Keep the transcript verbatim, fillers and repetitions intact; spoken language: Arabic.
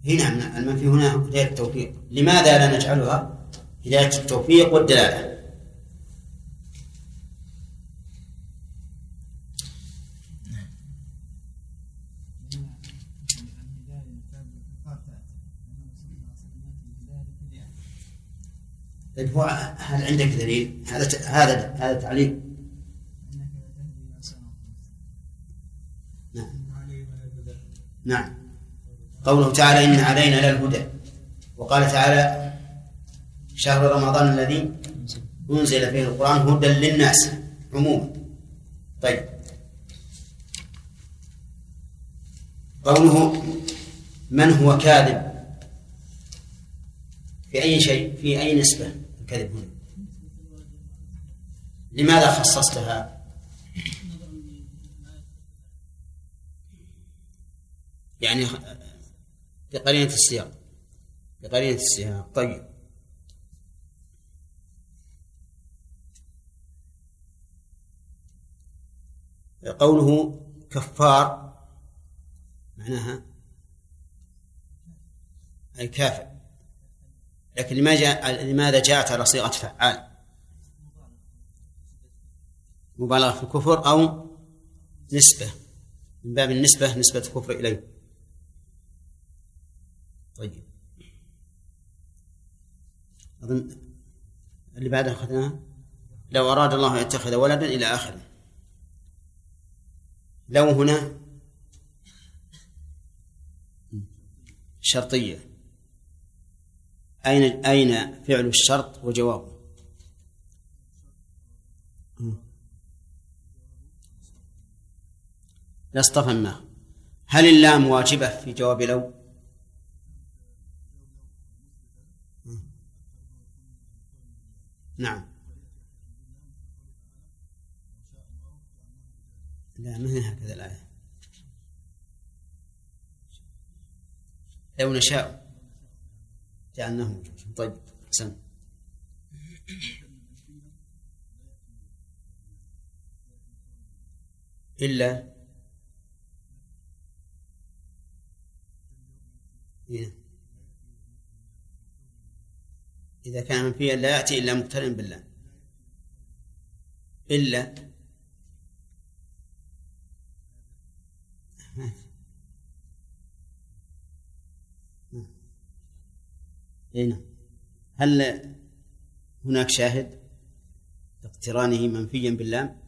هنا المنفي هنا هداية التوفيق. لماذا لا نجعلها هداية التوفيق والدلالة؟ هل عندك دليل؟ هذا هذا هذا تعليق. نعم. نعم. قوله تعالى إن علينا للهدى، وقال تعالى شهر رمضان الذي أنزل فيه القرآن هدى للناس عموما. طيب، قوله من هو كاذب في أي شيء، في أي نسبة الكذب هنا؟ لماذا خصصتها؟ يعني بقرينة السياق، بقرينة السياق. طيب، قوله كفار معناها أي كافر، لكن لماذا جاءت على صيغة فعال؟ مبالغة في الكفر أو نسبة، من باب النسبة، نسبة الكفر إليه. طيب، أظن اللي بعدها أخذناها لو أراد الله أن يتخذ ولدا إلى آخره. لو هنا شرطية، أين أين فعل الشرط وجوابه؟ لاصطفناه. هل اللام واجبة في جواب لو؟ نعم. لا، ما هي هكذا الآية. لو نشاء جعلناه. طيب، أحسن. إلا إذا كان منفيا لا يأتي إلا مقترن بالله. إلا هنا هل هناك شاهد اقترانه منفيا باللام؟